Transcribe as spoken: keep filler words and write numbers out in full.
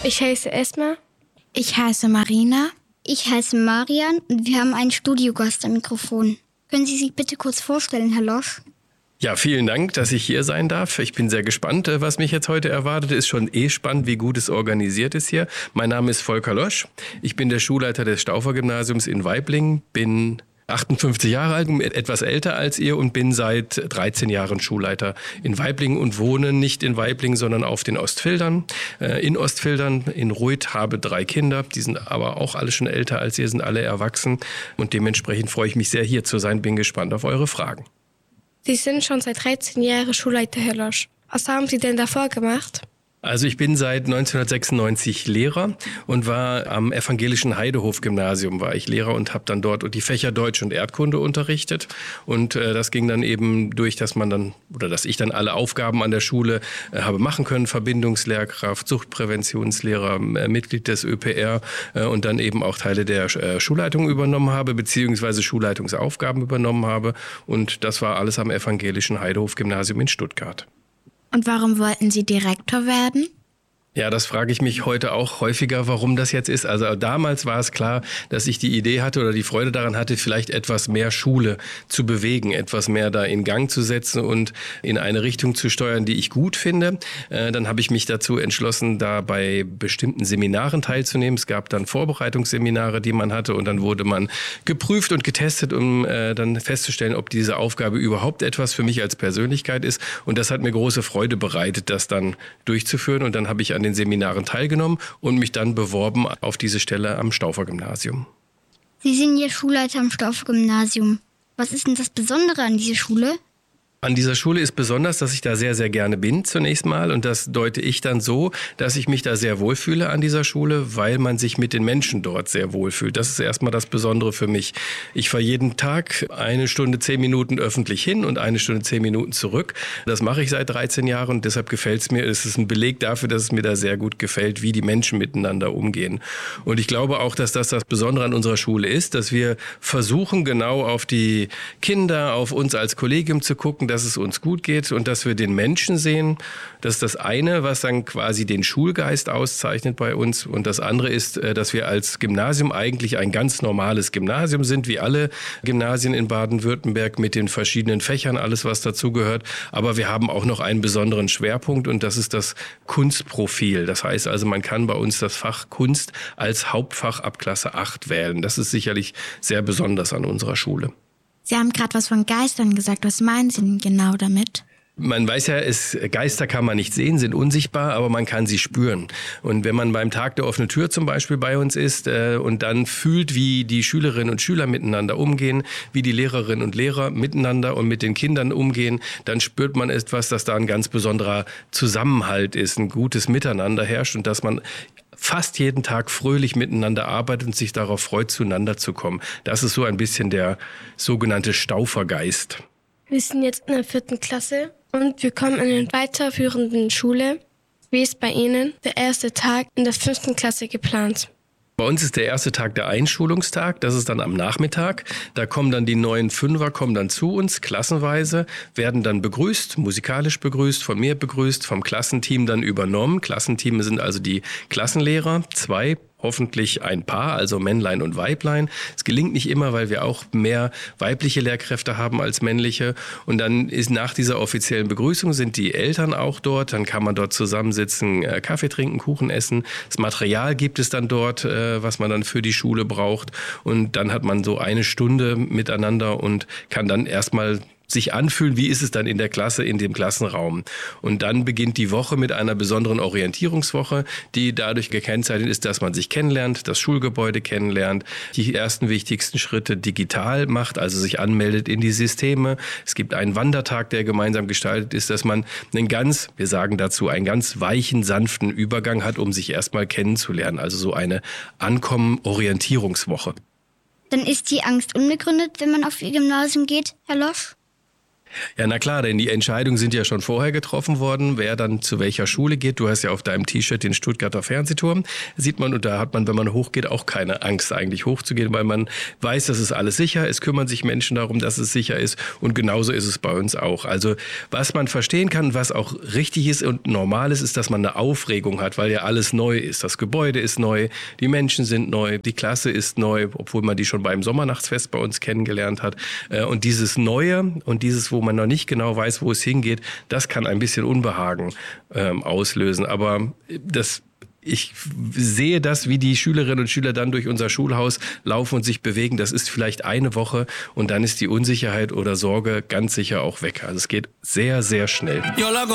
Ich heiße Esma. Ich heiße Marina. Ich heiße Marian und wir haben einen Studiogast am Mikrofon. Können Sie sich bitte kurz vorstellen, Herr Losch? Ja, vielen Dank, dass ich hier sein darf. Ich bin sehr gespannt, was mich jetzt heute erwartet. Ist schon eh spannend, wie gut es organisiert ist hier. Mein Name ist Volker Losch. Ich bin der Schulleiter des Stauffer-Gymnasiums in Waiblingen, bin achtundfünfzig Jahre alt, etwas älter als ihr und bin seit dreizehn Jahren Schulleiter in Waiblingen und wohne nicht in Waiblingen, sondern auf den Ostfildern. Äh, in Ostfildern, in Ruith, habe drei Kinder. Die sind aber auch alle schon älter als ihr, sind alle erwachsen. Und dementsprechend freue ich mich sehr, hier zu sein. Bin gespannt auf eure Fragen. Sie sind schon seit dreizehn Jahren Schulleiter, Herr Losch. Was haben Sie denn davor gemacht? Also ich bin seit neunzehnhundertsechsundneunzig Lehrer und war am evangelischen Heidehof-Gymnasium, war ich Lehrer und habe dann dort die Fächer Deutsch und Erdkunde unterrichtet. Und äh, das ging dann eben durch, dass man dann, oder dass ich dann alle Aufgaben an der Schule äh, habe machen können, Verbindungslehrkraft, Suchtpräventionslehrer, äh, Mitglied des Ö P R äh, und dann eben auch Teile der äh, Schulleitung übernommen habe, beziehungsweise Schulleitungsaufgaben übernommen habe. Und das war alles am evangelischen Heidehof-Gymnasium in Stuttgart. Und warum wollten Sie Direktor werden? Ja, das frage ich mich heute auch häufiger, warum das jetzt ist. Also damals war es klar, dass ich die Idee hatte oder die Freude daran hatte, vielleicht etwas mehr Schule zu bewegen, etwas mehr da in Gang zu setzen und in eine Richtung zu steuern, die ich gut finde. Äh, dann habe ich mich dazu entschlossen, da bei bestimmten Seminaren teilzunehmen. Es gab dann Vorbereitungsseminare, die man hatte und dann wurde man geprüft und getestet, um äh, dann festzustellen, ob diese Aufgabe überhaupt etwas für mich als Persönlichkeit ist. Und das hat mir große Freude bereitet, das dann durchzuführen. Und dann habe ich an den Seminaren teilgenommen und mich dann beworben auf diese Stelle am Stauffer-Gymnasium. Sie sind ja Schulleiter am Stauffer-Gymnasium. Was ist denn das Besondere an dieser Schule? An dieser Schule ist besonders, dass ich da sehr, sehr gerne bin zunächst mal und das deute ich dann so, dass ich mich da sehr wohlfühle an dieser Schule, weil man sich mit den Menschen dort sehr wohlfühlt. Das ist erstmal das Besondere für mich. Ich fahre jeden Tag eine Stunde, zehn Minuten öffentlich hin und eine Stunde, zehn Minuten zurück. Das mache ich seit dreizehn Jahren und deshalb gefällt es mir. Es ist ein Beleg dafür, dass es mir da sehr gut gefällt, wie die Menschen miteinander umgehen. Und ich glaube auch, dass das das Besondere an unserer Schule ist, dass wir versuchen, genau auf die Kinder, auf uns als Kollegium zu gucken, dass es uns gut geht und dass wir den Menschen sehen. Das ist das eine, was dann quasi den Schulgeist auszeichnet bei uns. Und das andere ist, dass wir als Gymnasium eigentlich ein ganz normales Gymnasium sind, wie alle Gymnasien in Baden-Württemberg mit den verschiedenen Fächern, alles was dazugehört. Aber wir haben auch noch einen besonderen Schwerpunkt und das ist das Kunstprofil. Das heißt also, man kann bei uns das Fach Kunst als Hauptfach ab Klasse acht wählen. Das ist sicherlich sehr besonders an unserer Schule. Sie haben gerade was von Geistern gesagt. Was meinen Sie denn genau damit? Man weiß ja, es, Geister kann man nicht sehen, sind unsichtbar, aber man kann sie spüren. Und wenn man beim Tag der offenen Tür zum Beispiel bei uns ist äh, und dann fühlt, wie die Schülerinnen und Schüler miteinander umgehen, wie die Lehrerinnen und Lehrer miteinander und mit den Kindern umgehen, dann spürt man etwas, dass da ein ganz besonderer Zusammenhalt ist, ein gutes Miteinander herrscht und dass man fast jeden Tag fröhlich miteinander arbeitet und sich darauf freut, zueinander zu kommen. Das ist so ein bisschen der sogenannte Stauffergeist. Wir sind jetzt in der vierten Klasse und wir kommen in eine weiterführende Schule. Wie ist bei Ihnen der erste Tag in der fünften Klasse geplant? Bei uns ist der erste Tag der Einschulungstag, das ist dann am Nachmittag. Da kommen dann die neuen Fünfer, kommen dann zu uns, klassenweise, werden dann begrüßt, musikalisch begrüßt, von mir begrüßt, vom Klassenteam dann übernommen. Klassenteam sind also die Klassenlehrer, zwei, hoffentlich ein Paar, also Männlein und Weiblein. Es gelingt nicht immer, weil wir auch mehr weibliche Lehrkräfte haben als männliche. Und dann ist nach dieser offiziellen Begrüßung sind die Eltern auch dort. Dann kann man dort zusammensitzen, Kaffee trinken, Kuchen essen. Das Material gibt es dann dort, was man dann für die Schule braucht. Und dann hat man so eine Stunde miteinander und kann dann erstmal sich anfühlen, wie ist es dann in der Klasse, in dem Klassenraum. Und dann beginnt die Woche mit einer besonderen Orientierungswoche, die dadurch gekennzeichnet ist, dass man sich kennenlernt, das Schulgebäude kennenlernt, die ersten wichtigsten Schritte digital macht, also sich anmeldet in die Systeme. Es gibt einen Wandertag, der gemeinsam gestaltet ist, dass man einen ganz, wir sagen dazu, einen ganz weichen, sanften Übergang hat, um sich erstmal kennenzulernen. Also so eine Ankommen-Orientierungswoche. Dann ist die Angst unbegründet, wenn man auf Ihr Gymnasium geht, Herr Losch? Ja, na klar, denn die Entscheidungen sind ja schon vorher getroffen worden, wer dann zu welcher Schule geht. Du hast ja auf deinem T-Shirt den Stuttgarter Fernsehturm, sieht man, und da hat man, wenn man hochgeht, auch keine Angst eigentlich hochzugehen, weil man weiß, dass es alles sicher ist, kümmern sich Menschen darum, dass es sicher ist, und genauso ist es bei uns auch. Also was man verstehen kann, was auch richtig ist und normal ist, ist, dass man eine Aufregung hat, weil ja alles neu ist. Das Gebäude ist neu, die Menschen sind neu, die Klasse ist neu, obwohl man die schon beim Sommernachtsfest bei uns kennengelernt hat. Und dieses Neue und dieses, wo man noch nicht genau weiß, wo es hingeht, das kann ein bisschen Unbehagen ähm, auslösen. Aber das, ich sehe das, wie die Schülerinnen und Schüler dann durch unser Schulhaus laufen und sich bewegen. Das ist vielleicht eine Woche und dann ist die Unsicherheit oder Sorge ganz sicher auch weg. Also es geht sehr, sehr schnell.